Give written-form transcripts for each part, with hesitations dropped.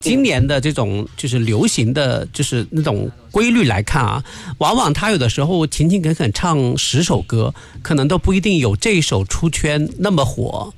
今年的这种就是流行的就是那种规律来看啊，往往他有的时候勤勤恳恳唱10首歌，可能都不一定有这一首出圈那么火。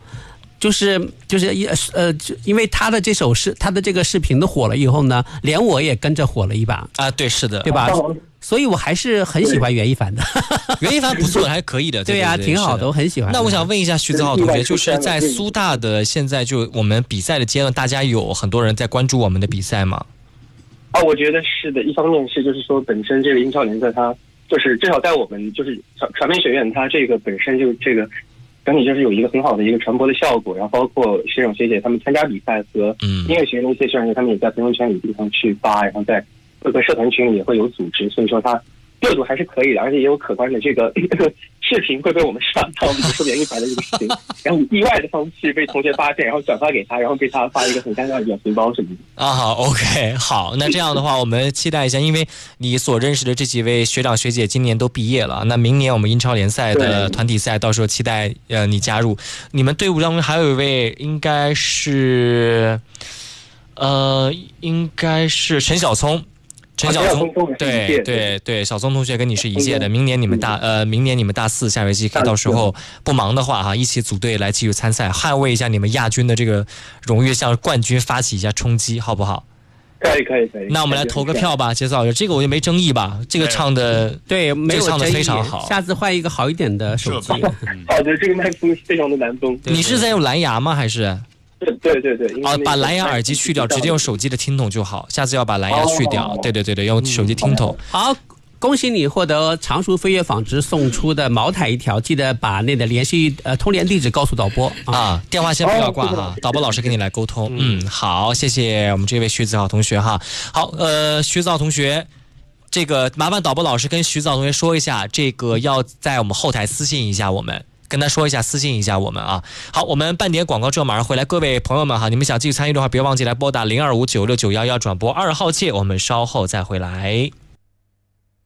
因为他的这首他的这个视频的火了以后呢，连我也跟着火了一把啊，对，是的， 对吧？所以我还是很喜欢袁一凡的。 袁一凡不错，还可以的。 对呀，挺好的，我很喜欢。 那我想问一下徐子浩同学，就是在苏大的现在就我们比赛的阶段，大家有很多人在关注我们的比赛吗？ 我觉得是的。一方面是就是说本身这个英超联赛它就是至少在我们就是传媒学院，它这个本身就这个整体就是有一个很好的一个传播的效果，然后包括学长学姐他们参加比赛和音乐学院的一些学长学他们也在朋友圈里地方去发，然后在各个社团群里也会有组织，所以说它热度还是可以的，而且也有可观的这个视频会被我们刷到，比如说袁一凡的这个视频，然后意外的方式被同学发现，然后转发给他，然后被他发一个很尴尬的表情包什么的。 好 ，OK， 好，那这样的话我们期待一下，因为你所认识的这几位学长学姐今年都毕业了，那明年我们英超联赛的团体赛，到时候期待你加入。你们队伍当中还有一位应该是陈晓聪。陈晓聪，对，小聪同学跟你是一届的，明年你们大4，下学期可以到时候不忙的话一起组队来继续参赛，捍卫一下你们亚军的这个荣誉，向冠军发起一下冲击，好不好？ 可以。 那我们来投个票吧，杰斯老师，这个我就没争议吧？这个唱的对，没有唱的非常好， 下次换一个好一点的手机。 好的，这个麦克风非常的难封。 你是在用蓝牙吗？还是？ 对， 把蓝牙耳机去掉，直接用手机的听筒就好。下次要把蓝牙去掉。对，用手机听筒。 好，恭喜你获得常熟飞跃纺织送出的毛毯1条，记得把那个通联地址告诉导播电话先不要挂哈，导播老师跟你来沟通。好，谢谢我们这位徐子浩同学哈。好，徐子浩同学。这个麻烦导播老师跟徐子浩同学说一下，这个要在我们后台私信一下我们。跟他说一下，私信一下我们啊。好，我们半点广告之后马上回来，各位朋友们哈，你们想继续参与的话，别忘记来拨打02596911转播2号键，我们稍后再回来。